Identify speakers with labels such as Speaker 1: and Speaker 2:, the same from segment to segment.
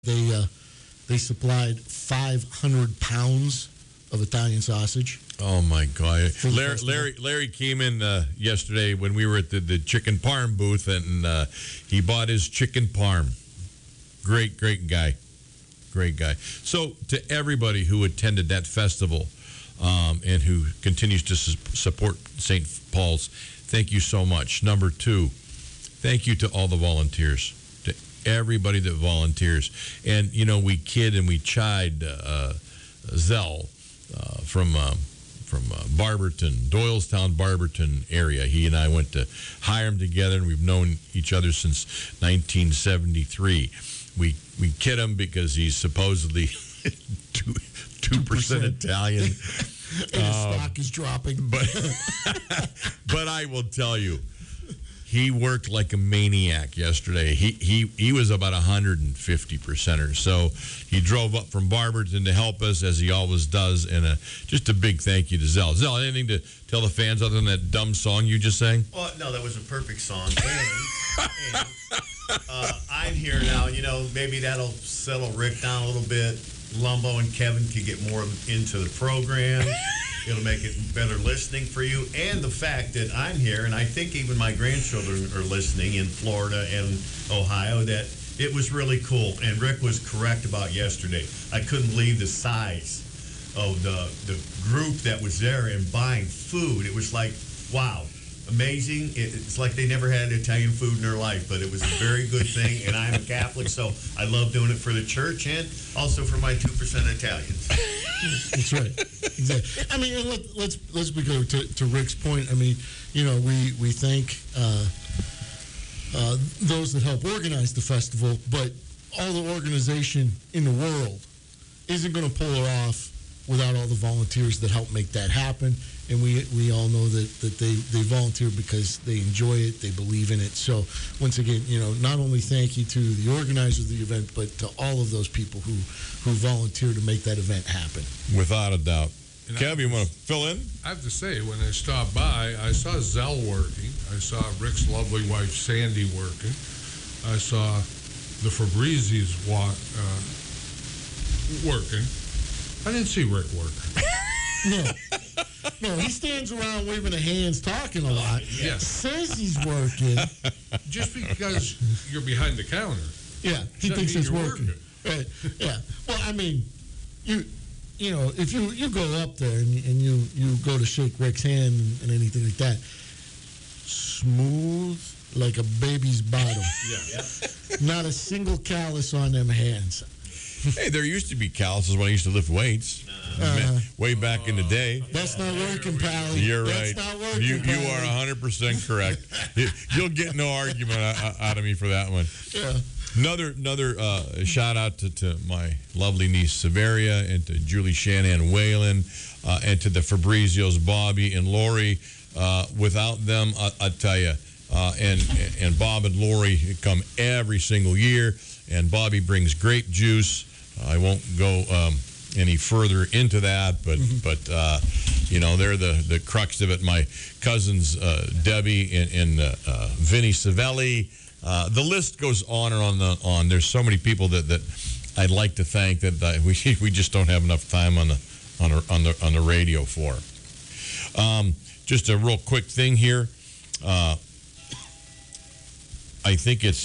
Speaker 1: They supplied 500 pounds of Italian sausage.
Speaker 2: Oh my God! Larry came in yesterday when we were at the chicken parm booth, and he bought his chicken parm. Great guy, great guy. So to everybody who attended that festival and who continues to support St. Paul's, thank you so much. Number two, thank you to all the volunteers. Everybody that volunteers. And, we kid and we chide Zell from Barberton, Doylestown, Barberton area. He and I went to Hiram together, and we've known each other since 1973. We kid him because he's supposedly 2% Italian.
Speaker 1: And his stock is dropping.
Speaker 2: But I will tell you, he worked like a maniac yesterday. He was about 150% or so. He drove up from Barberton to help us, as he always does. And just a big thank you to Zell. Zell, anything to tell the fans other than that dumb song you just sang?
Speaker 3: Well, no, that was a perfect song. And I'm here now. Maybe that'll settle Rick down a little bit. Lumbo and Kevin could get more into the program. It'll make it better listening for you. And the fact that I'm here, and I think even my grandchildren are listening in Florida and Ohio, that it was really cool. And Rick was correct about yesterday. I couldn't believe the size of the group that was there and buying food. It was like, wow, amazing. It's like they never had Italian food in their life, but it was a very good thing. And I'm a Catholic, so I love doing it for the church and also for my 2% Italians.
Speaker 1: That's right. Exactly. I mean, let's be clear to Rick's point. I mean, we thank those that help organize the festival, but all the organization in the world isn't going to pull it off without all the volunteers that help make that happen. And we all know that they volunteer because they enjoy it, they believe in it. So once again, not only thank you to the organizers of the event, but to all of those people who volunteer to make that event happen.
Speaker 2: Without a doubt. And Kev, you want to fill in?
Speaker 4: I have to say, when I stopped by, I saw Zell working. I saw Rick's lovely wife, Sandy, working. I saw the Fabrizis working. I didn't see Rick working.
Speaker 1: No, he stands around waving the hands, talking a lot.
Speaker 4: Yes.
Speaker 1: Says he's working.
Speaker 4: Just because you're behind the counter.
Speaker 1: Yeah, he thinks he's working. Right. Yeah. Well, I mean, if you go up there and you go to shake Rick's hand and anything like that, smooth like a baby's bottom.
Speaker 4: Yeah.
Speaker 1: Not a single callus on them hands.
Speaker 2: Hey, there used to be calluses when I used to lift weights. Way back in the day.
Speaker 1: That's not working, pal.
Speaker 2: You're
Speaker 1: That's
Speaker 2: right.
Speaker 1: Not working,
Speaker 2: you are 100% correct. You'll get no argument out of me for that one.
Speaker 1: Yeah.
Speaker 2: Another shout out to my lovely niece Severia, and to Julie Shanahan Whalen, and to the Fabrizios, Bobby and Lori. Without them, I tell you, and Bob and Lori come every single year, and Bobby brings grape juice. I won't go any further into that, but they're the crux of it. My cousins Debbie and Vinny Savelli. The list goes on and on. There's so many people that I'd like to thank that we just don't have enough time on the radio for. Just a real quick thing here. I think it's.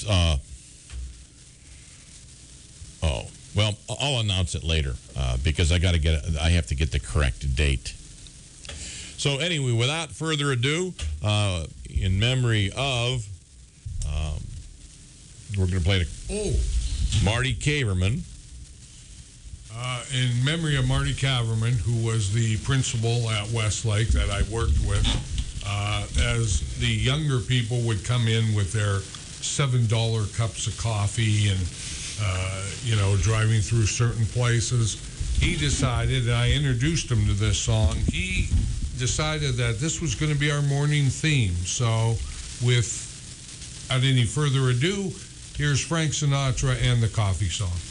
Speaker 2: Well, I'll announce it later because I have to get the correct date. So anyway, without further ado, in memory of, we're going to play Marty Caverman.
Speaker 4: In memory of Marty Caverman, who was the principal at Westlake that I worked with, as the younger people would come in with their $7 cups of coffee and driving through certain places, he decided, and I introduced him to this song, he decided that this was going to be our morning theme. So without any further ado, here's Frank Sinatra and the Coffee Song.